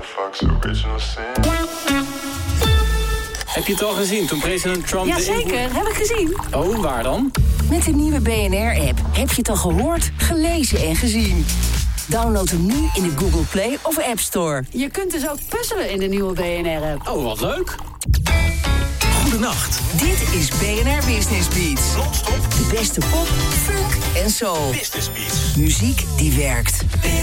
Heb je het al gezien toen president Trump... Jazeker, heb ik gezien. Oh, waar dan? Met de nieuwe BNR-app heb je het al gehoord, gelezen en gezien. Download hem nu in de Google Play of App Store. Je kunt dus ook puzzelen in de nieuwe BNR-app. Oh, wat leuk. Goedenacht. Dit is BNR Business Beats. Non-stop. De beste pop, funk en soul. Business Beats. Muziek die werkt.